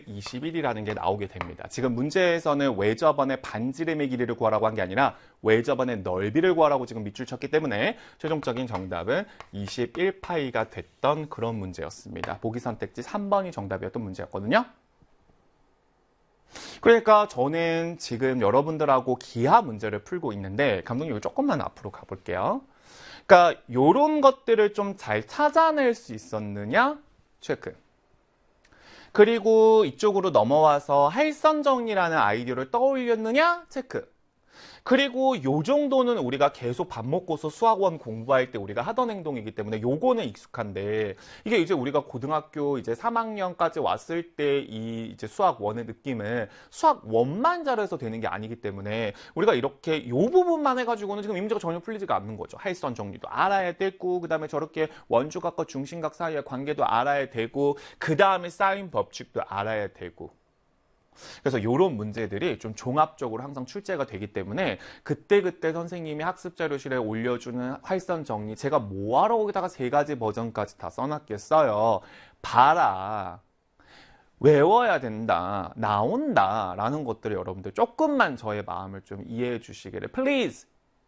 21이라는 게 나오게 됩니다. 지금 문제에서는 외접원의 반지름의 길이를 구하라고 한 게 아니라 외접원의 넓이를 구하라고 지금 밑줄 쳤기 때문에 최종적인 정답은 21파이가 됐던 그런 문제였습니다. 보기 선택지 3번이 정답이었던 문제였거든요. 그러니까 저는 지금 여러분들하고 기하 문제를 풀고 있는데 감독님 이거 조금만 앞으로 가볼게요. 그러니까 이런 것들을 좀 잘 찾아낼 수 있었느냐? 체크. 그리고 이쪽으로 넘어와서 할선 정리라는 아이디어를 떠올렸느냐? 체크. 그리고 요 정도는 우리가 계속 밥 먹고서 수학원 공부할 때 우리가 하던 행동이기 때문에 요거는 익숙한데 이게 이제 우리가 고등학교 이제 3학년까지 왔을 때 이 이제 수학 원의 느낌은 수학 원만 잘해서 되는 게 아니기 때문에 우리가 이렇게 요 부분만 해가지고는 지금 이 문제가 전혀 풀리지가 않는 거죠. 할선 정리도 알아야 되고 그 다음에 저렇게 원주각과 중심각 사이의 관계도 알아야 되고 그 다음에 사인 법칙도 알아야 되고 그래서 이런 문제들이 좀 종합적으로 항상 출제가 되기 때문에 그때그때 선생님이 학습자료실에 올려주는 활선 정리 제가 뭐하러 거기다가 3가지 버전까지 다 써놨겠어요. 봐라. 외워야 된다. 나온다. 라는 것들을 여러분들 조금만 저의 마음을 좀 이해해 주시기를 please.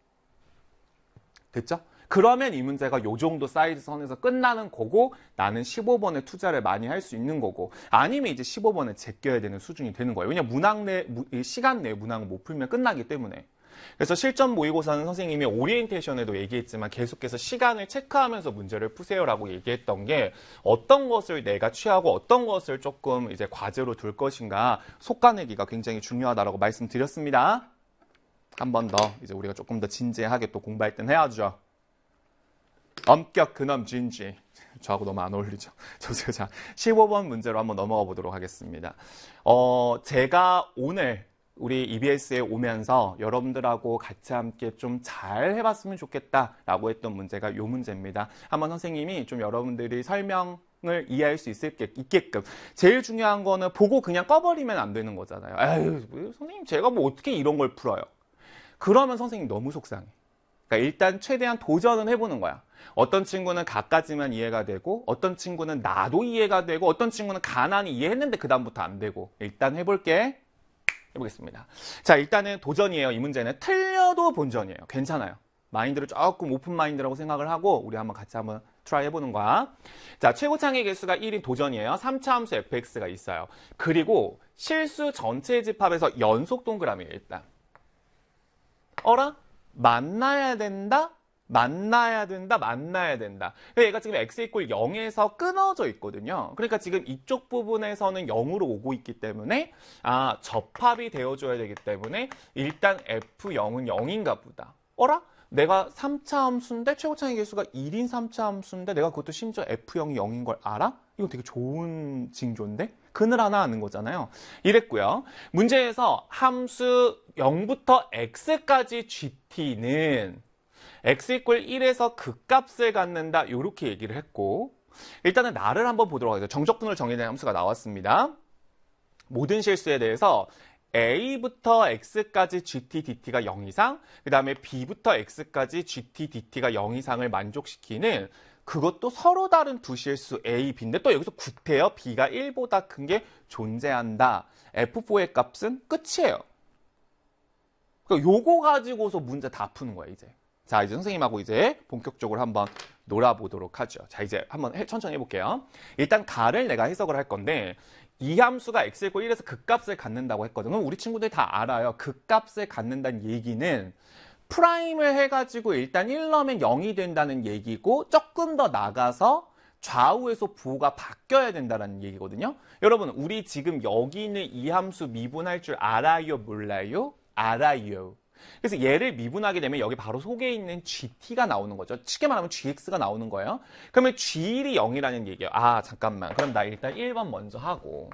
됐죠? 그러면 이 문제가 요 정도 사이즈 선에서 끝나는 거고 나는 15번에 투자를 많이 할 수 있는 거고 아니면 이제 15번에 제껴야 되는 수준이 되는 거예요. 왜냐면 문항 내 시간 내에 문항을 못 풀면 끝나기 때문에. 그래서 실전 모의고사는 선생님이 오리엔테이션에도 얘기했지만 계속해서 시간을 체크하면서 문제를 푸세요라고 얘기했던 게 어떤 것을 내가 취하고 어떤 것을 조금 이제 과제로 둘 것인가 속가내기가 굉장히 중요하다라고 말씀드렸습니다. 한 번 더 이제 우리가 조금 더 진지하게 또 공부할 땐 해야죠. 엄격 근엄 진지. 저하고 너무 안 어울리죠. 자, 15번 문제로 한번 넘어가 보도록 하겠습니다. 제가 오늘 우리 EBS에 오면서 여러분들하고 같이 함께 좀 잘 해봤으면 좋겠다라고 했던 문제가 이 문제입니다. 한번 선생님이 좀 여러분들이 설명을 이해할 수 있게끔 제일 중요한 거는 보고 그냥 꺼버리면 안 되는 거잖아요. 에휴, 선생님 제가 뭐 어떻게 이런 걸 풀어요? 그러면 선생님 너무 속상해. 그러니까 일단 최대한 도전은 해보는 거야. 어떤 친구는 가까지만 이해가 되고 어떤 친구는 나도 이해가 되고 어떤 친구는 가난히 이해했는데 그 다음부터 안 되고 일단 해보겠습니다. 자, 일단은 도전이에요. 이 문제는 틀려도 본전이에요. 괜찮아요. 마인드를 조금 오픈 마인드라고 생각을 하고 우리 한번 같이 한번 트라이 해보는 거야. 자, 최고창의 개수가 1인 도전이에요. 3차 함수 fx가 있어요. 그리고 실수 전체 집합에서 연속 동그라미예요. 일단 어라? 만나야 된다? 만나야 된다? 만나야 된다. 얘가 지금 x 이퀄 0에서 끊어져 있거든요. 그러니까 지금 이쪽 부분에서는 0으로 오고 있기 때문에 접합이 되어줘야 되기 때문에 일단 f0은 0인가 보다. 어라? 내가 3차 함수인데 최고창의 개수가 1인 3차 함수인데 내가 그것도 심지어 f0이 0인 걸 알아? 이거 되게 좋은 징조인데? 근을 하나 아는 거잖아요. 이랬고요. 문제에서 함수 0부터 x까지 gt는 x 이퀄 1에서 극값을 갖는다. 이렇게 얘기를 했고 일단은 나를 한번 보도록 하겠습니다. 정적분을 정의된 함수가 나왔습니다. 모든 실수에 대해서 a부터 x까지 gt dt가 0 이상 그 다음에 b부터 x까지 gt dt가 0 이상을 만족시키는 그것도 서로 다른 두 실수 A, B인데 또 여기서 구태여 B가 1보다 큰 게 존재한다. F4의 값은 끝이에요. 그러니까 요거 가지고서 문제 다 푸는 거야, 이제. 자, 이제 선생님하고 이제 본격적으로 한번 놀아보도록 하죠. 자, 이제 한번 천천히 해볼게요. 일단 가를 내가 해석을 할 건데 이 함수가 x 이퀄 1에서 극값을 갖는다고 했거든요. 우리 친구들 다 알아요. 극값을 갖는다는 얘기는 프라임을 해가지고 일단 1 넣으면 0이 된다는 얘기고 조금 더 나가서 좌우에서 부호가 바뀌어야 된다는 얘기거든요. 여러분, 우리 지금 여기 있는 이 함수 미분할 줄 알아요? 몰라요? 알아요. 그래서 얘를 미분하게 되면 여기 바로 속에 있는 gt가 나오는 거죠. 쉽게 말하면 gx가 나오는 거예요. 그러면 g1이 0이라는 얘기예요. 잠깐만. 그럼 나 일단 1번 먼저 하고.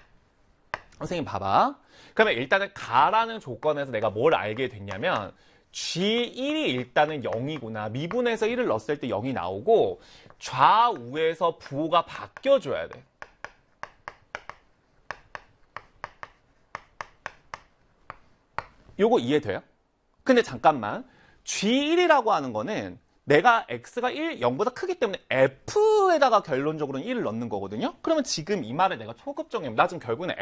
선생님 봐봐. 그러면 일단은 가라는 조건에서 내가 뭘 알게 됐냐면 G1이 일단은 0이구나. 미분해서 1을 넣었을 때 0이 나오고 좌우에서 부호가 바뀌어줘야 돼. 요거 이해돼요? 근데 잠깐만. G1이라고 하는 거는 내가 x가 0보다 크기 때문에 f에다가 결론적으로는 1을 넣는 거거든요. 그러면 지금 이 말을 내가 초급 정의면 나 지금 결국에는